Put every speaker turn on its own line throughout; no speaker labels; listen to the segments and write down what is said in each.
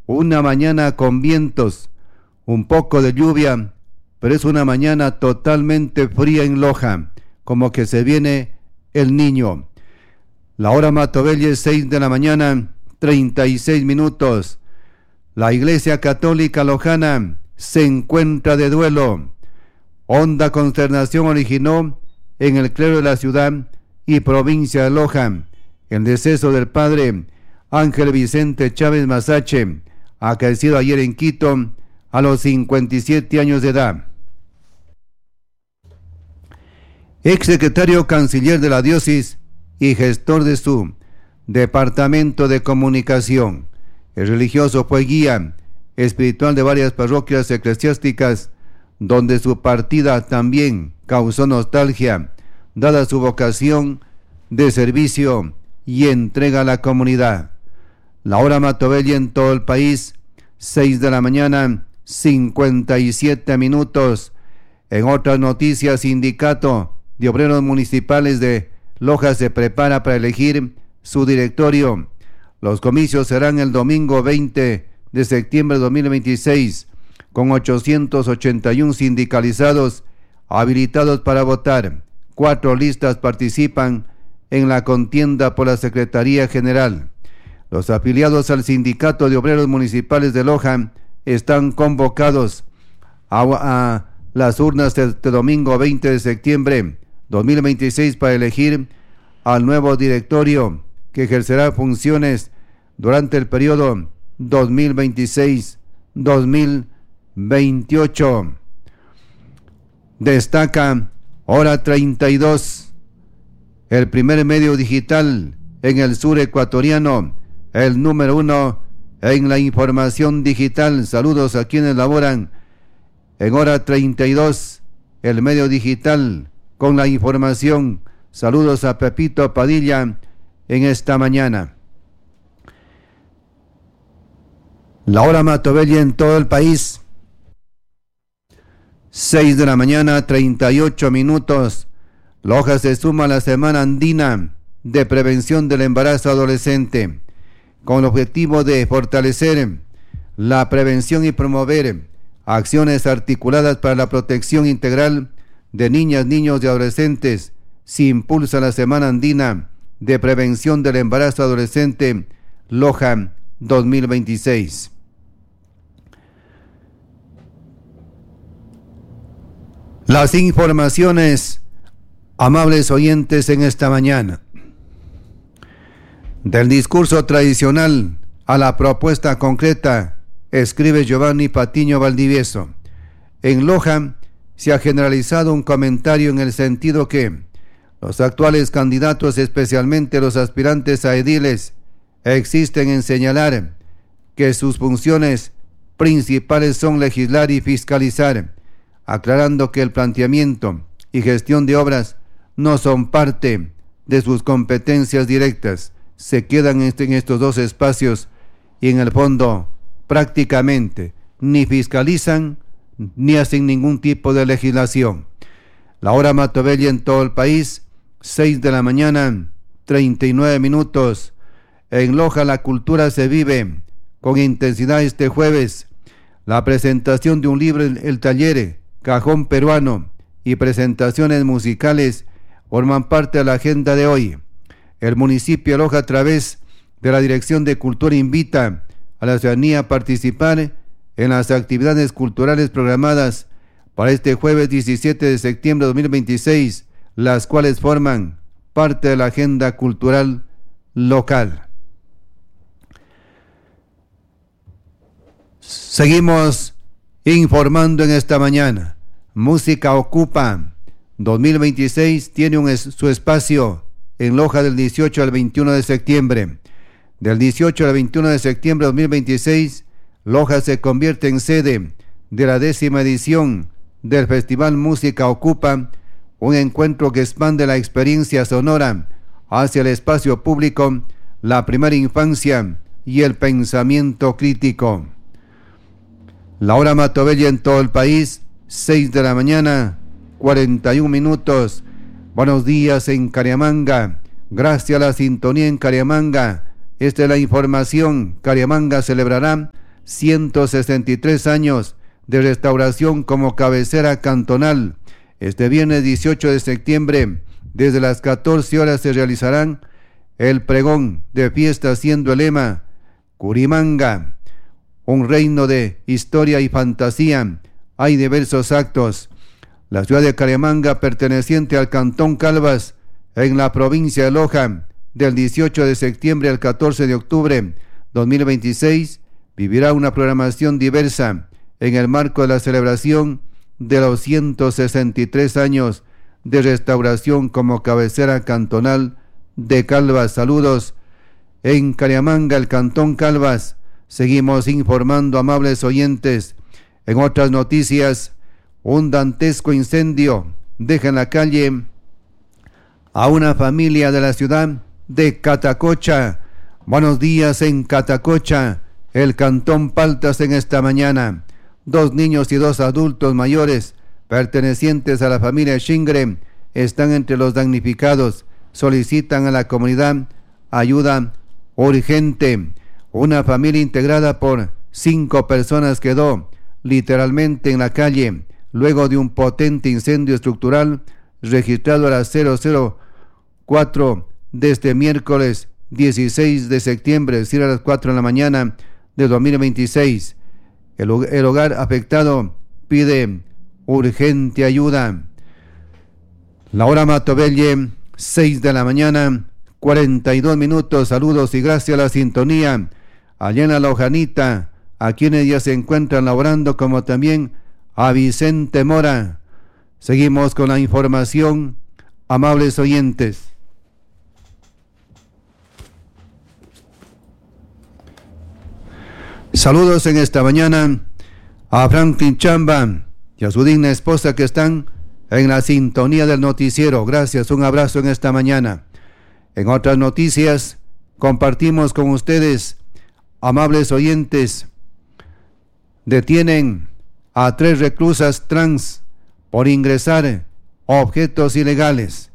una mañana con vientos, un poco de lluvia, pero es una mañana totalmente fría en Loja, como que se viene el niño. La hora Matobelle es 6 de la mañana, 36 minutos. La Iglesia Católica Lojana se encuentra de duelo. Honda consternación originó en el clero de la ciudad y provincia de Loja el deceso del padre Ángel Vicente Chávez Masache, acaecido ayer en Quito a los 57 años de edad. Exsecretario canciller de la diócesis y gestor de su departamento de comunicación. El religioso fue guía espiritual de varias parroquias eclesiásticas, donde su partida también causó nostalgia, dada su vocación de servicio y entrega a la comunidad. La hora Matobelle en todo el país, 6 de la mañana, 57 minutos. En otras noticias, Sindicato de Obreros Municipales de Loja se prepara para elegir su directorio. Los comicios serán el domingo 20 de septiembre de 2026, con 881 sindicalizados habilitados para votar. 4 listas participan en la contienda por la Secretaría General. Los afiliados al Sindicato de Obreros Municipales de Loja están convocados a las urnas este domingo 20 de septiembre 2026 para elegir al nuevo directorio que ejercerá funciones durante el periodo 2026-2028. Destaca Hora 32, el primer medio digital en el sur ecuatoriano, el número 1 en la información digital. Saludos a quienes laboran en Hora 32, el medio digital con la información. Saludos a Pepito Padilla en esta mañana. La hora Matobelle en todo el país, 6 de la mañana, 38 minutos. Loja se suma a la Semana Andina de Prevención del Embarazo Adolescente, con el objetivo de fortalecer la prevención y promover acciones articuladas para la protección integral de niñas, niños y adolescentes. Se impulsa la Semana Andina de Prevención del Embarazo Adolescente Loja 2026. Las informaciones, amables oyentes, en esta mañana. Del discurso tradicional a la propuesta concreta, escribe Giovanni Patiño Valdivieso. En Loja se ha generalizado un comentario en el sentido que los actuales candidatos, especialmente los aspirantes a ediles, existen en señalar que sus funciones principales son legislar y fiscalizar, aclarando que el planteamiento y gestión de obras no son parte de sus competencias directas. Se quedan en estos dos espacios y en el fondo prácticamente ni fiscalizan ni hacen ningún tipo de legislación. La hora Matobelle en todo el país, 6 de la mañana, 39 minutos. En Loja la cultura se vive con intensidad este jueves. La presentación de un libro, el taller Cajón Peruano, y presentaciones musicales forman parte de la agenda de hoy. El municipio de Loja, a través de la Dirección de Cultura, invita a la ciudadanía a participar en las actividades culturales programadas para este jueves 17 de septiembre de 2026, las cuales forman parte de la agenda cultural local. Seguimos informando en esta mañana. Música Ocupa 2026 tiene su espacio en Loja del 18 al 21 de septiembre. Del 18 al 21 de septiembre de 2026, Loja se convierte en sede de la 10ª edición del Festival Música Ocupa, un encuentro que expande la experiencia sonora hacia el espacio público, la primera infancia y el pensamiento crítico. La hora Matobelle en todo el país, 6 de la mañana, 41 minutos. Buenos días en Cariamanga. Gracias a la sintonía en Cariamanga. Esta es la información. Cariamanga celebrará 163 años de restauración como cabecera cantonal. Este viernes 18 de septiembre, desde las 14 horas se realizarán el pregón de fiesta, siendo el lema Curimanga, un reino de historia y fantasía. Hay diversos actos. La ciudad de Cariamanga, perteneciente al Cantón Calvas, en la provincia de Loja, del 18 de septiembre al 14 de octubre 2026, vivirá una programación diversa en el marco de la celebración de los 163 años de restauración como cabecera cantonal de Calvas. Saludos en Cariamanga, el Cantón Calvas. Seguimos informando, amables oyentes. En otras noticias, un dantesco incendio deja en la calle a una familia de la ciudad de Catacocha. Buenos días en Catacocha, el Cantón Paltas, en esta mañana. 2 niños y 2 adultos mayores pertenecientes a la familia Shingre están entre los damnificados. Solicitan a la comunidad ayuda urgente. Una familia integrada por 5 personas quedó literalmente en la calle luego de un potente incendio estructural registrado a las 004 de este miércoles 16 de septiembre, es decir, a las 4 de la mañana de 2026. El hogar afectado pide urgente ayuda. La hora Matobelle, 6 de la mañana, 42 minutos. Saludos y gracias a la sintonía allá en La Lojanita, a quienes ya se encuentran laborando, como también a Vicente Mora. Seguimos con la información, amables oyentes. Saludos en esta mañana a Franklin Chamba y a su digna esposa que están en la sintonía del noticiero. Gracias, un abrazo en esta mañana. En otras noticias, compartimos con ustedes, amables oyentes, detienen a 3 reclusas trans por ingresar objetos ilegales.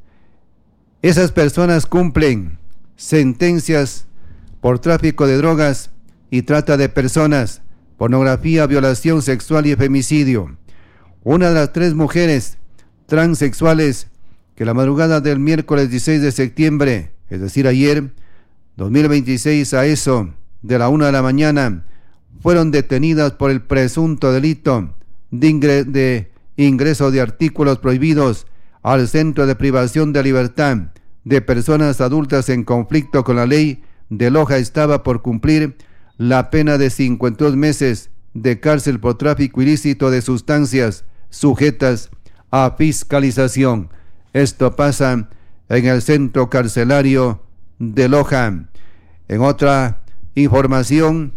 Esas personas cumplen sentencias por tráfico de drogas y trata de personas, pornografía, violación sexual y femicidio. Una de las 3 mujeres transexuales que la madrugada del miércoles 16 de septiembre, es decir, ayer, 2026, a eso de la 1 de la mañana, fueron detenidas por el presunto delito de ingreso de artículos prohibidos al Centro de Privación de Libertad de Personas Adultas en conflicto con la ley de Loja. Estaba por cumplir la pena de 52 meses de cárcel por tráfico ilícito de sustancias sujetas a fiscalización. Esto pasa en el centro carcelario de Loja. En otra información,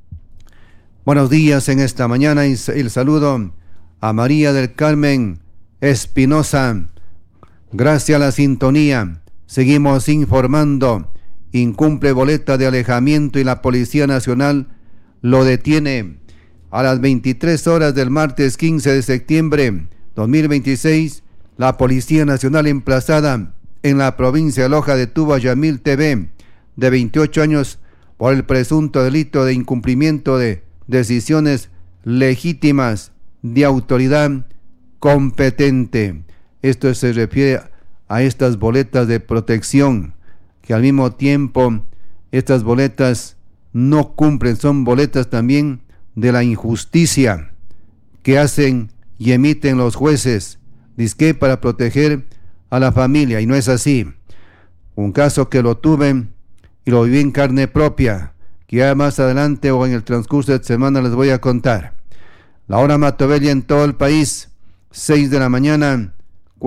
buenos días en esta mañana, y el saludo a María del Carmen Espinosa. Gracias a la sintonía, seguimos informando. Incumple boleta de alejamiento y la Policía Nacional lo detiene. A las 23 horas del martes 15 de septiembre 2026, la Policía Nacional, emplazada en la provincia de Loja, detuvo a Yamil TV, de 28 años, por el presunto delito de incumplimiento de decisiones legítimas de autoridad competente. Esto se refiere a estas boletas de protección, que al mismo tiempo estas boletas no cumplen, son boletas también de la injusticia que hacen y emiten los jueces, dizque para proteger a la familia, y no es así. Un caso que lo tuve y lo viví en carne propia, que ya más adelante o en el transcurso de semana les voy a contar. La hora Matobelle en todo el país, 6 de la mañana,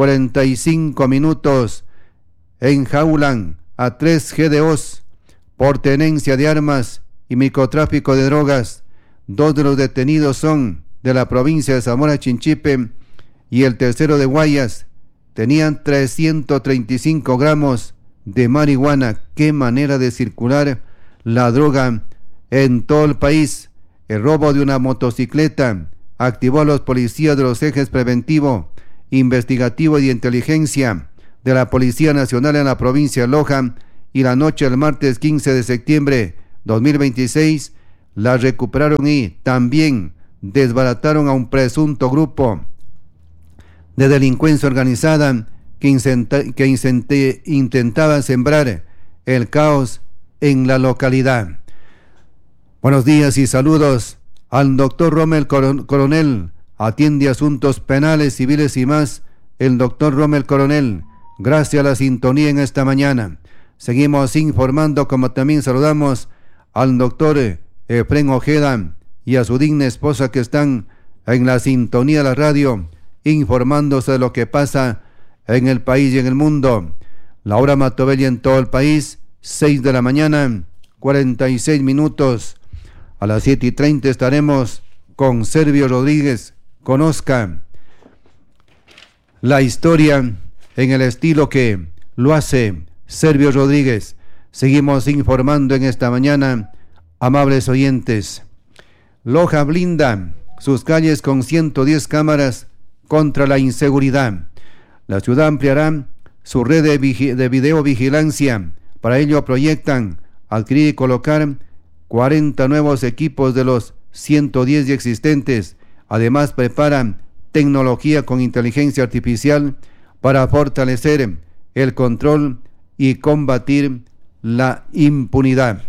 45 minutos. Enjaulan a 3 GDOs por tenencia de armas y microtráfico de drogas. 2 de los detenidos son de la provincia de Zamora Chinchipe y el tercero de Guayas. Tenían 335 gramos de marihuana. Qué manera de circular la droga en todo el país. El robo de una motocicleta activó a los policías de los ejes preventivo, investigativo y de inteligencia de la Policía Nacional en la provincia de Loja, y la noche del martes 15 de septiembre 2026, la recuperaron y también desbarataron a un presunto grupo de delincuencia organizada que intentaba sembrar el caos en la localidad. Buenos días y saludos al doctor Rommel Coronel. Atiende asuntos penales, civiles y más. El doctor Rommel Coronel. Gracias a la sintonía en esta mañana. Seguimos informando, como también saludamos al doctor Efren Ojeda y a su digna esposa que están en la sintonía de la radio, informándose de lo que pasa en el país y en el mundo. La hora Matobella en todo el país, 6 de la mañana, 46 minutos. A las 7:30 estaremos con Servio Rodríguez. Conozca la historia en el estilo que lo hace Servio Rodríguez. Seguimos informando en esta mañana, amables oyentes. Loja blinda sus calles con 110 cámaras contra la inseguridad. La ciudad ampliará su red de videovigilancia. Para ello proyectan adquirir y colocar 40 nuevos equipos de los 110 ya existentes. Además preparan tecnología con inteligencia artificial para fortalecer el control y combatir la impunidad.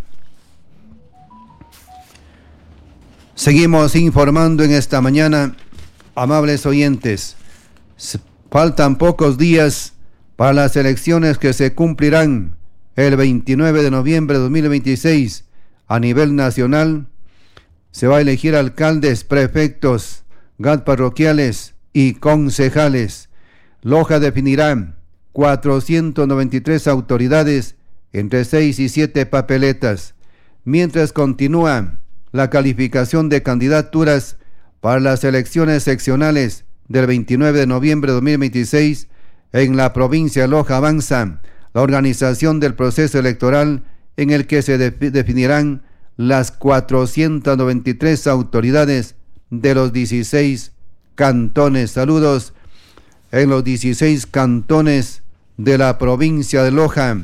Seguimos informando en esta mañana, amables oyentes. Faltan pocos días para las elecciones que se cumplirán el 29 de noviembre de 2026. A nivel nacional se va a elegir alcaldes, prefectos, GAT parroquiales y concejales. Loja definirá 493 autoridades entre 6 y 7 papeletas, mientras continúa la calificación de candidaturas para las elecciones seccionales del 29 de noviembre de 2026. En la provincia de Loja avanza la organización del proceso electoral en el que se definirán las 493 autoridades de los 16 cantones. Saludos en los 16 cantones de la provincia de Loja.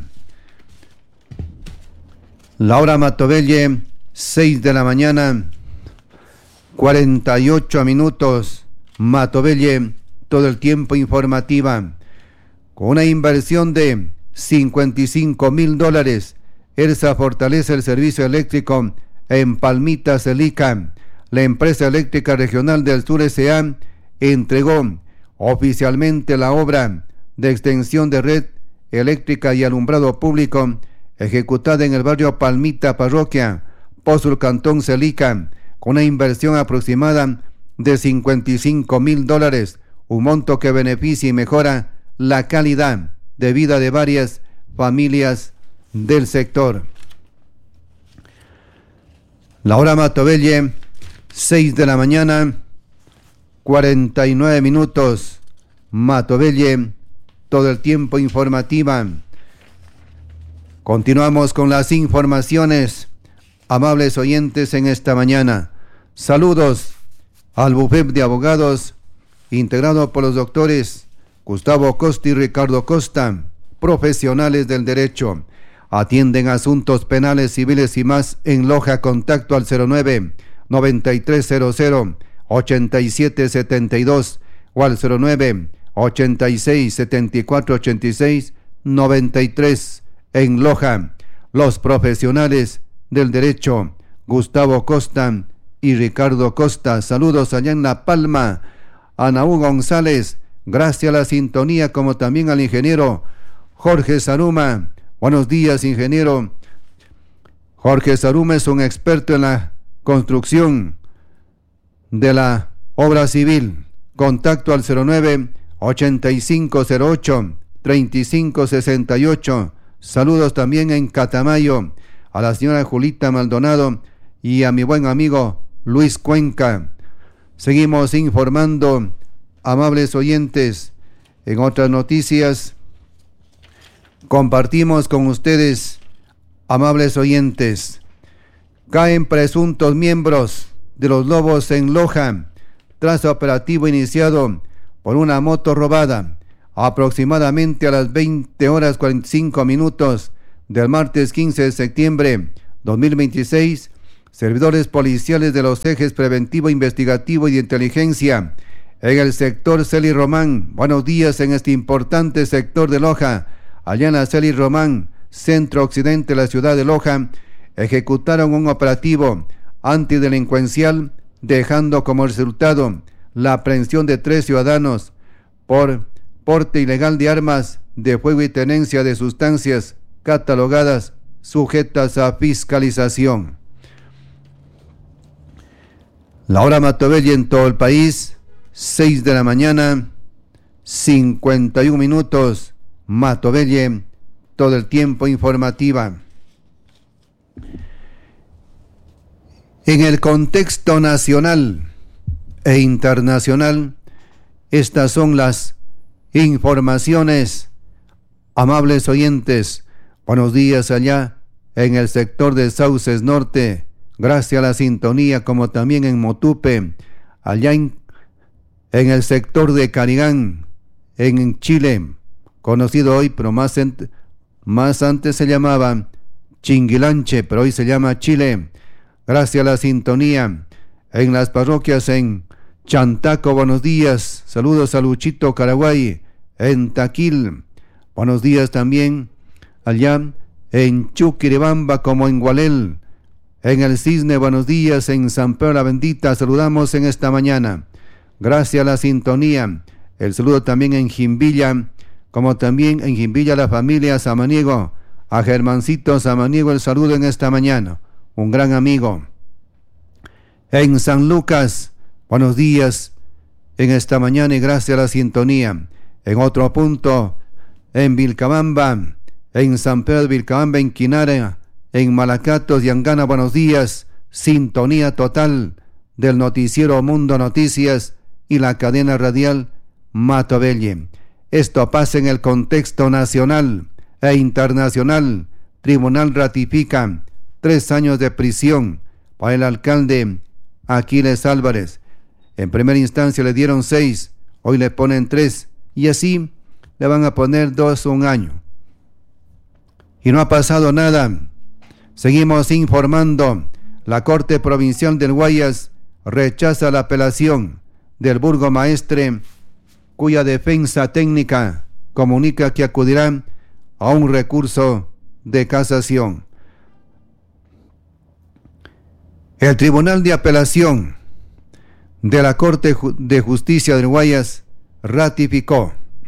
Laura Matobelle, 6 de la mañana, 48 minutos. Matobelle, todo el tiempo informativa. Con una inversión de $55,000, ERSA fortalece el servicio eléctrico en Palmita Celica. La empresa eléctrica regional del sur S.A. entregó oficialmente la obra de extensión de red eléctrica y alumbrado público ejecutada en el barrio Palmita, parroquia Pozul, cantón Celica, con una inversión aproximada de $55,000, un monto que beneficia y mejora la calidad de vida de varias familias del sector. La hora Matobelle, 6 de la mañana, 49 minutos. Matobelle, todo el tiempo informativa. Continuamos con las informaciones, amables oyentes, en esta mañana. Saludos al bufete de abogados integrado por los doctores Gustavo Costa y Ricardo Costa, profesionales del derecho. Atienden asuntos penales, civiles y más en Loja. Contacto al 09-9300-8772 o al 09-86-74-86-93 en Loja. Los profesionales del derecho Gustavo Costa y Ricardo Costa. Saludos allá en La Palma a Naú González, gracias a la sintonía, como también al ingeniero Jorge Zaruma. Buenos días, ingeniero. Jorge Zaruma es un experto en la construcción de la obra civil. Contacto al 09-8508-3568. Saludos también en Catamayo a la señora Julita Maldonado y a mi buen amigo Luis Cuenca. Seguimos informando, amables oyentes. En otras noticias, compartimos con ustedes, amables oyentes, caen presuntos miembros de los Lobos en Loja tras operativo iniciado por una moto robada. Aproximadamente a las 20:45 del martes 15 de septiembre 2026, servidores policiales de los ejes preventivo, investigativo y de inteligencia en el sector Celi Román. Buenos días en este importante sector de Loja. Allá en la Celi Román, centro occidente de la ciudad de Loja, ejecutaron un operativo antidelincuencial, dejando como resultado la aprehensión de 3 ciudadanos por porte ilegal de armas de fuego y tenencia de sustancias catalogadas sujetas a fiscalización. La hora Matobelle en todo el país, 6 de la mañana, 51 minutos, Matobelle, todo el tiempo informativa. En el contexto nacional e internacional, estas son las informaciones. Amables oyentes, buenos días allá en el sector de Sauces Norte, gracias a la sintonía, como también en Motupe, allá en el sector de Carigán, en Chile, conocido hoy, pero más antes se llamaba Chinguilanche, pero hoy se llama Chile, gracias a la sintonía, en las parroquias en Chantaco, buenos días, saludos a Luchito Caraguay, en Taquil, buenos días también allá en Chuquiribamba como en Gualel, en el Cisne, buenos días, en San Pedro la Bendita, saludamos en esta mañana, gracias a la sintonía, el saludo también en Jimbilla, como también en Jimbilla la familia Samaniego, a Germancito Samaniego el saludo en esta mañana, un gran amigo. En San Lucas, buenos días en esta mañana y gracias a la sintonía. En otro punto, en Vilcabamba, en San Pedro de Vilcabamba, en Quinara, en Malacatos y Angana, buenos días, sintonía total del noticiero Mundo Noticias y la cadena radial Matobelle. Esto pasa en el contexto nacional e internacional. Tribunal ratifica 3 años de prisión para el alcalde Aquiles Álvarez. En primera instancia le dieron 6, hoy le ponen 3 y así le van a poner 2 un año. Y no ha pasado nada. Seguimos informando. La Corte Provincial del Guayas rechaza la apelación del burgomaestre, cuya defensa técnica comunica que acudirá a un recurso de casación. El Tribunal de Apelación de la Corte de Justicia del Guayas ratificó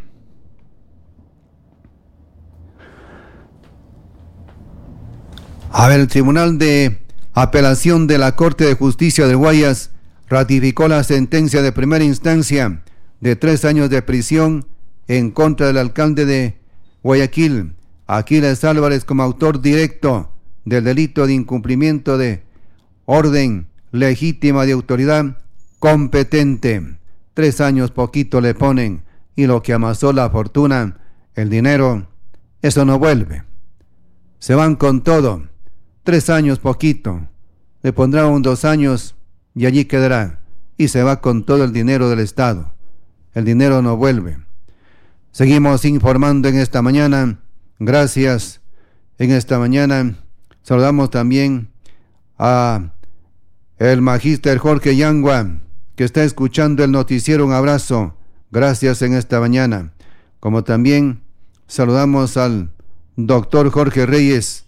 el Tribunal de Apelación de la Corte de Justicia del Guayas ratificó la sentencia de primera instancia de 3 años de prisión en contra del alcalde de Guayaquil, Aquiles Álvarez, como autor directo del delito de incumplimiento de orden legítima de autoridad competente. 3 años poquito le ponen, y lo que amasó la fortuna, el dinero, eso no vuelve. Se van con todo. 3 años poquito, le pondrán 2 años y allí quedará, y se va con todo el dinero del Estado. El dinero no vuelve. Seguimos informando en esta mañana. Gracias. En esta mañana saludamos también a el magíster Jorge Yangua, que está escuchando el noticiero. Un abrazo. Gracias en esta mañana. Como también saludamos al doctor Jorge Reyes,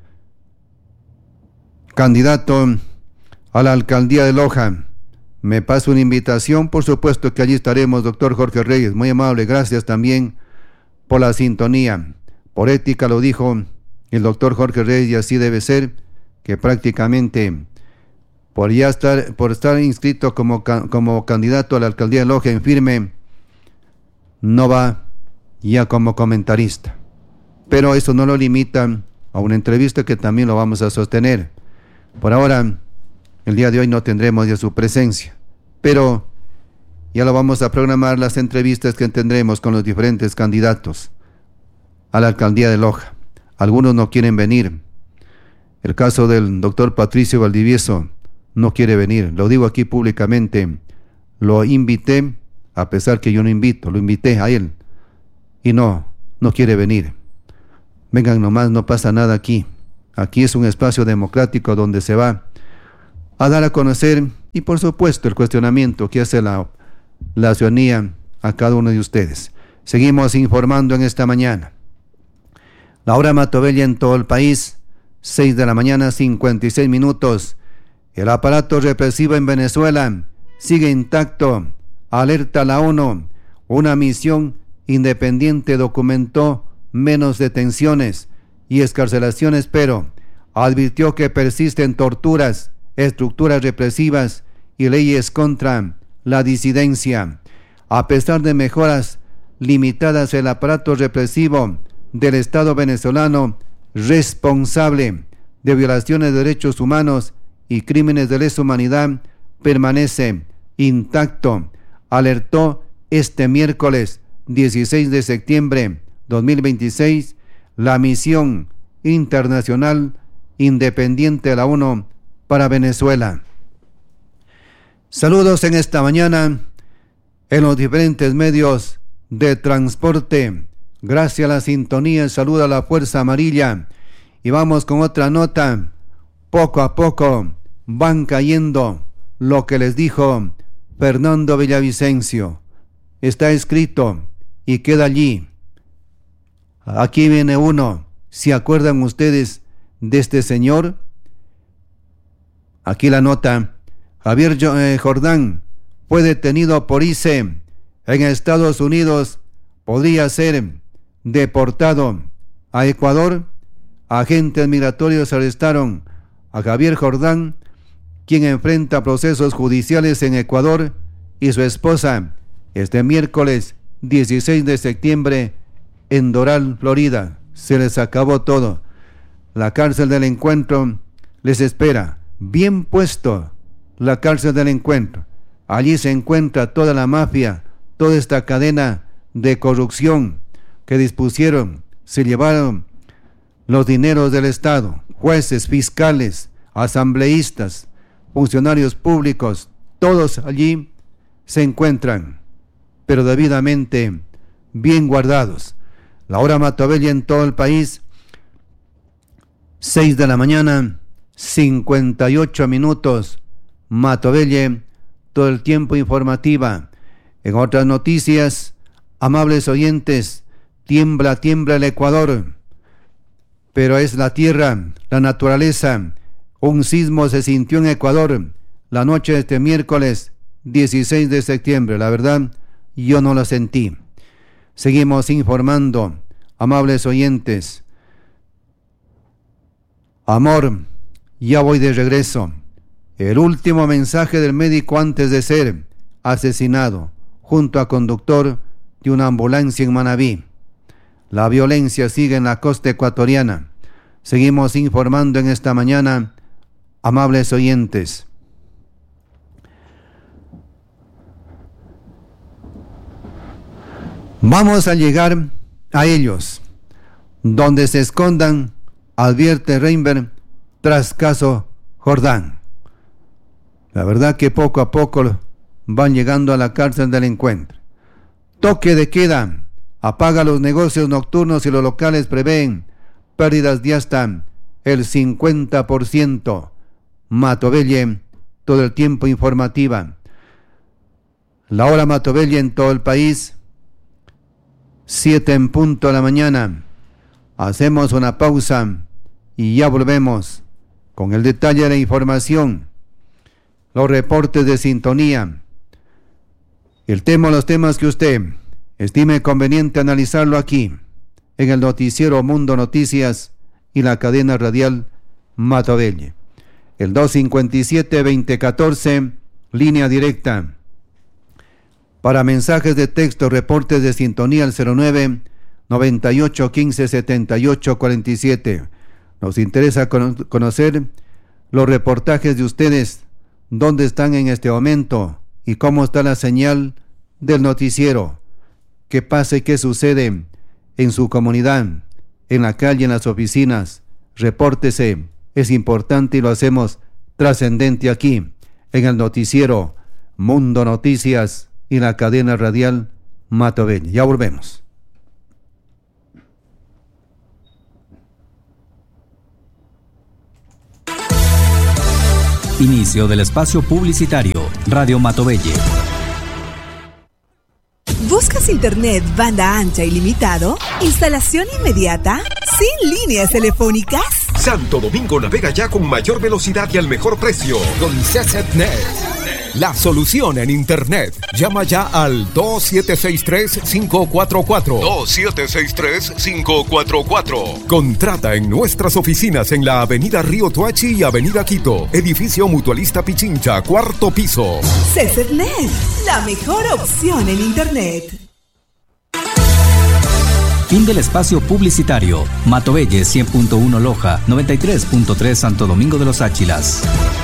candidato a la alcaldía de Loja. Me pasa una invitación, por supuesto que allí estaremos, doctor Jorge Reyes, muy amable, gracias también por la sintonía. Por ética lo dijo el doctor Jorge Reyes y así debe ser, que prácticamente por estar inscrito como candidato a la alcaldía de Loja en firme, no va ya como comentarista. Pero eso no lo limita a una entrevista que también lo vamos a sostener. Por ahora, el día de hoy no tendremos ya su presencia, pero ya lo vamos a programar las entrevistas que tendremos con los diferentes candidatos a la alcaldía de Loja. Algunos no quieren venir. El caso del doctor Patricio Valdivieso no quiere venir. Lo digo aquí públicamente. Lo invité, a pesar que yo no invito, lo invité a él y no quiere venir. Vengan nomás, no pasa nada aquí. Aquí es un espacio democrático donde se va a dar a conocer y por supuesto el cuestionamiento que hace la ciudadanía a cada uno de ustedes. Seguimos informando en esta mañana. La hora Matobella en todo el país, 6 de la mañana, 56 minutos. El aparato represivo en Venezuela sigue intacto. Alerta la ONU. Una misión independiente documentó menos detenciones y excarcelaciones, pero advirtió que persisten torturas, estructuras represivas y leyes contra la disidencia. A pesar de mejoras limitadas, el aparato represivo del Estado venezolano, responsable de violaciones de derechos humanos y crímenes de lesa humanidad, permanece intacto, alertó este miércoles 16 de septiembre 2026 la misión internacional independiente de la ONU para Venezuela. Saludos en esta mañana en los diferentes medios de transporte. Gracias a la sintonía, saluda a la Fuerza Amarilla. Y vamos con otra nota. Poco a poco van cayendo lo que les dijo Fernando Villavicencio. Está escrito y queda allí. Aquí viene uno. ¿Se acuerdan ustedes de este señor? Aquí la nota. Javier Jordán fue detenido por ICE en Estados Unidos. Podría ser deportado a Ecuador. Agentes migratorios arrestaron a Javier Jordán, quien enfrenta procesos judiciales en Ecuador, y su esposa este miércoles 16 de septiembre en Doral, Florida. Se les acabó todo. La cárcel del Encuentro les espera. Bien puesto la cárcel del Encuentro. Allí se encuentra toda la mafia, toda esta cadena de corrupción que dispusieron, se llevaron los dineros del Estado, jueces, fiscales, asambleístas, funcionarios públicos, todos allí se encuentran, pero debidamente bien guardados. La hora Matobella en todo el país, 6 de la mañana, 58 minutos. Matobella, todo el tiempo informativa. En otras noticias, amables oyentes, tiembla el Ecuador, pero es la tierra, la naturaleza. Un sismo se sintió en Ecuador la noche de este miércoles 16 de septiembre. La verdad, yo no lo sentí. Seguimos informando, amables oyentes. Amor, ya voy de regreso. El último mensaje del médico antes de ser asesinado, junto a conductor de una ambulancia en Manabí. La violencia sigue en la costa ecuatoriana. Seguimos informando en esta mañana, amables oyentes. Vamos a llegar a ellos. Donde se escondan, advierte Reinberg tras caso Jordán. La verdad que poco a poco van llegando a la cárcel del Encuentro. Toque de queda. Apaga los negocios nocturnos y los locales prevén pérdidas de hasta el 50%. Matobella, todo el tiempo informativa. La hora Matobella en todo el país, 7 en punto de la mañana. Hacemos una pausa y ya volvemos con el detalle de la información, los reportes de sintonía, los temas que usted estime conveniente analizarlo aquí, en el noticiero Mundo Noticias y la cadena radial Matobella. El 257-2014, línea directa. Para mensajes de texto, reportes de sintonía al 09-98-15-78-47. Nos interesa conocer los reportajes de ustedes, dónde están en este momento y cómo está la señal del noticiero. ¿Qué pasa y qué sucede en su comunidad, en la calle, en las oficinas? Repórtese, es importante y lo hacemos trascendente aquí, en el noticiero Mundo Noticias y la cadena radial Matobella. Ya volvemos.
Inicio del espacio publicitario. Radio Matobelle.
¿Buscas internet banda ancha ilimitado? ¿Instalación inmediata? ¿Sin líneas telefónicas?
Santo Domingo navega ya con mayor velocidad y al mejor precio. Con CCNet, la solución en internet. Llama ya al 2763-544. 2763-544. Contrata en nuestras oficinas en la avenida Río Toachi y avenida Quito. Edificio Mutualista Pichincha, 4º piso.
CCNet, la mejor opción en internet.
Fin del espacio publicitario. Matobelle 100.1 Loja, 93.3 Santo Domingo de los Áchilas.